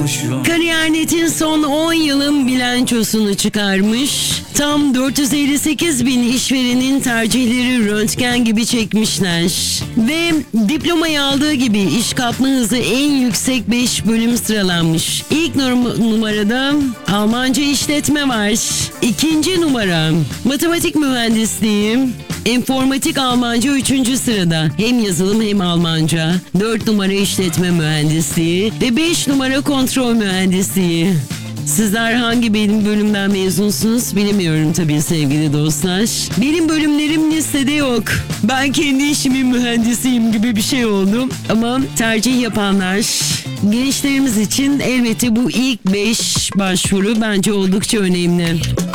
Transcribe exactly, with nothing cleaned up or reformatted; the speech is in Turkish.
konuşuyor. Kariyernet'in son on yılın bilançosunu çıkarmış. Tam dört yüz elli sekiz bin işverenin tercihleri röntgen gibi çekmişler. Ve diplomayı aldığı gibi iş kapma hızı en yüksek beş bölüm sıralanmış. İlk num- numarada Almanca işletme var. İkinci numara matematik mühendisliği. İnformatik Almanca üçüncü sırada. Hem yazılım hem Almanca. dört numara işletme mühendisliği ve beş numara kontrol mühendisliği. Sizler hangi benim bölümden mezunsunuz bilemiyorum tabii sevgili dostlar. Benim bölümlerim listede yok. Ben kendi işimin mühendisiyim gibi bir şey oldum. Ama tercih yapanlar, gençlerimiz için elbette bu ilk beş başvuru bence oldukça önemli.